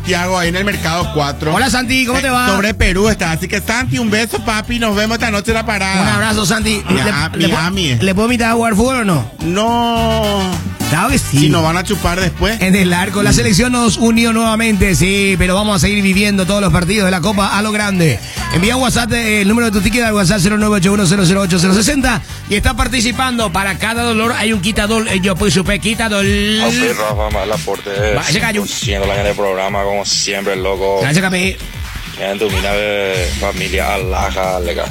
Santiago, ahí en el Mercado 4. Hola, Santi, ¿cómo te va? Sobre Perú está. Así que, Santi, un beso, papi. Nos vemos esta noche en la parada. Un abrazo, Santi. Miami. ¿Le puedo invitar a jugar fútbol o no? No. Claro que sí. Si nos van a chupar después. En el arco, la selección nos unió nuevamente, sí, pero vamos a seguir viviendo todos los partidos de la Copa a lo grande. Envía WhatsApp, el número de tu ticket al WhatsApp 0981008060 y está participando. Para cada dolor hay un quitador. Yo pues supe quitador. Soy Rafa, más el aporte. Vaya gallo. Siendo la gente del programa, como siempre, loco. Gracias, Cami. En tu mina de familia alaja, legal.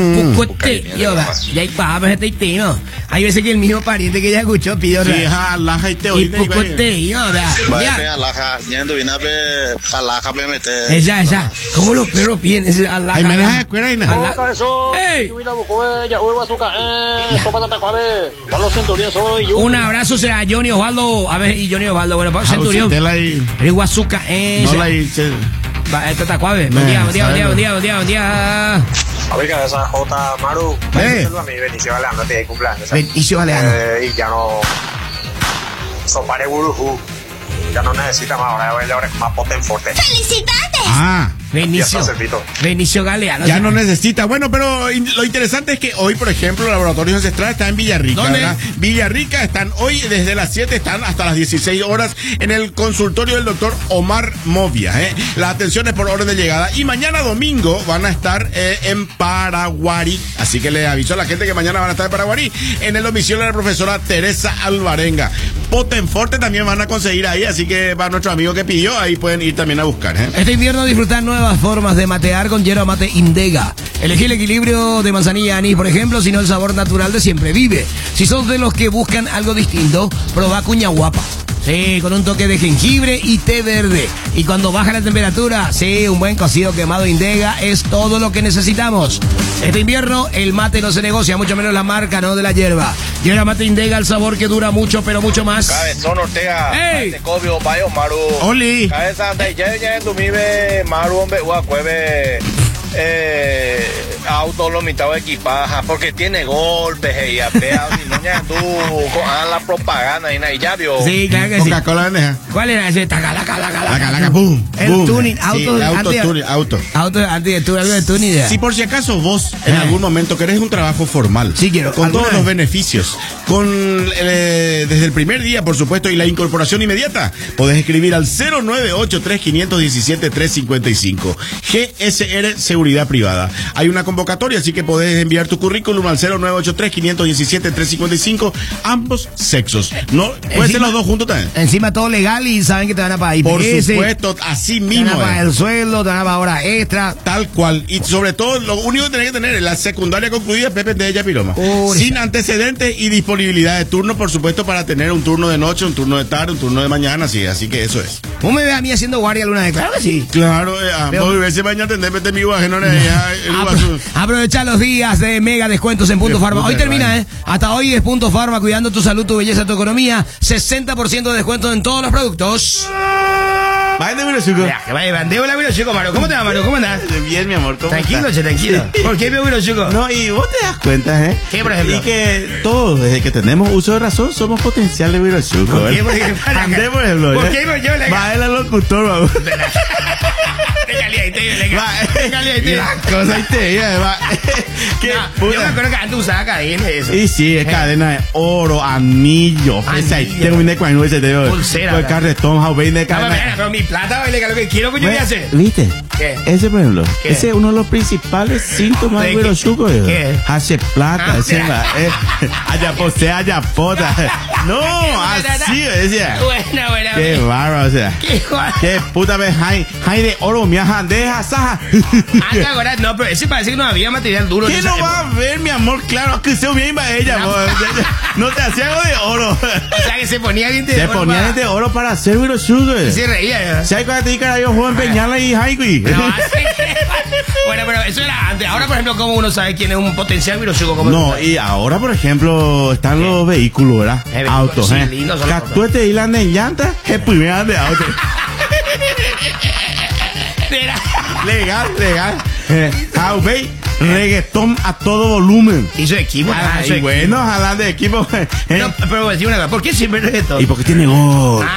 Hay veces que el mismo pariente que ya escuchó pidió. Sí, alaja y te oí. Vaya, alaja. Ya en tu mina de alaja, me mete. Esa. ¿Cómo los perros piden ese alaja? Ay, me dejas de escuela y nada. ¡Ey! Un abrazo será Johnny Osvaldo. A ver, y Johnny Osvaldo, bueno, para Centurión. El Guazuca, no la hice. Esto está cuave. Buen día. A ver, esa J. Maru. A mí, Benicio Galeano, te hay cumpleaños. Benicio Galeano. Y ya no. Sopare Burujú. Ya no necesita más. Ahora es más potente. ¡Felicidades! Benicio Galeano. Ya no necesita. Bueno, pero lo interesante es que hoy, por ejemplo, el Laboratorio Ancestral está en Villarrica. ¿Dónde? ¿Verdad? Villarrica están hoy desde las 7, están hasta las 16 horas en el consultorio del doctor Omar Movia. La atención es por orden de llegada. Y mañana domingo van a estar en Paraguarí. Así que le aviso a la gente que mañana van a estar en Paraguarí. En el domicilio de la profesora Teresa Alvarenga. Potenforte también van a conseguir ahí. Así que para nuestro amigo que pidió, ahí pueden ir también a buscar. Este invierno disfrutar nuevas formas de matear con yerba mate Indega. Elegí el equilibrio de manzanilla y anís, por ejemplo, sino el sabor natural de Siempre Vive. Si sos de los que buscan algo distinto, probá Cuña Guapa. Sí, con un toque de jengibre y té verde. Y cuando baja la temperatura, sí, un buen cocido quemado Indega es todo lo que necesitamos. Este invierno el mate no se negocia, mucho menos la marca, ¿no? De la hierba. Yerba mate Indega, el sabor que dura mucho, pero mucho más. Cabezón Ortega. ¡Ey! Cobio, Bayo, Maru. ¡Oli! Cabeza, ya tu mibe, Maru, hombre, cueve. Auto limitado de equipaje porque tiene golpes y apea y niña tú con la propaganda y ya vio. Sí, claro que sí. Coca-Cola Veneja. ¿Cuál era ese? Calaca, boom. El boom. tuning, Auto. Antes de algo de tuning. Si por si acaso vos en algún momento querés un trabajo formal, sí quiero, con todos los beneficios, desde el primer día, por supuesto, y la incorporación inmediata, podés escribir al 0983-517-355. GSR Seguridad Privada. Hay una convocatoria, así que podés enviar tu currículum al 0983-517-355, ambos sexos. No, puede ser los dos juntos también. Encima todo legal y saben que te van a pagar IPS. Por supuesto, así mismo. Te van a pagar el sueldo, te van a pagar horas extra. Tal cual. Y sobre todo, lo único que tenés que tener es la secundaria concluida, Pepe de ella Piroma. Sin antecedentes y disponibilidad de turno, por supuesto, para tener un turno de noche, un turno de tarde, un turno de mañana, sí, así que eso es. ¿Vos me ves a mí haciendo guardia alguna vez? Claro que sí. Claro, vos ves mañana atender, vete mi guaje, no aprovecha los días de mega descuentos en Punto Farma. Hoy termina, Hasta hoy es Punto Farma, cuidando tu salud, tu belleza, tu economía. 60% de descuento en todos los productos. Vaya de Virochuco. Que vaya, de hola Virochuco, Maro. ¿Cómo te va, Maro? ¿Cómo andás? Bien, mi amor. ¿Cómo tranquilo, estás? Tranquilo. ¿Por qué Virochuco? No, y vos te das cuenta, ¿Qué, por ejemplo? Y que todos, desde que tenemos uso de razón, somos potencial de Virochuco. ¿Por qué? Andé, por ejemplo. ¿Por qué? Va el locutor, vamos. La cosa y te diga, yo me acuerdo que antes usaba cadenas eso. Y sí, es cadena de oro, anillo. Tengo un ecuano ese de oro. Pulsera. El carretón, joven de cadena. Pero mi plata, vale, que lo que quiero que yo voy a hacer. ¿Viste? ¿Qué? Ese, por ejemplo, ¿Qué? ese es uno de los principales síntomas de Virochuco. ¿Qué? Hace plata, haya posee, haya pota. No, así, decía. Buena. Qué bárbaro, o sea. Qué puta vez, hay de oro, mi deja, saja. Ahora, no, pero ese parece que no había material duro. ¿Qué no va a ver, mi amor? Claro que se bien va ella, no te hacía algo de oro. O sea, que se ponía bien de oro. Se ponía de oro para hacer Virochuco. Se reía. Si hay cosas que te digan, yo juego a empeñarla y Haikui. Bueno, pero eso era antes. Ahora, por ejemplo, ¿cómo uno sabe quién es un potencial Virochuco? No, y ahora, por ejemplo, están los vehículos, ¿verdad? Autos, Catuete y la de llanta, es primera de auto. Legal. Reggaetón a todo volumen. Y su equipo. Bueno, ojalá de equipo. No, pero decir una cosa, ¿por qué siempre reggaetón? Y porque tiene gol.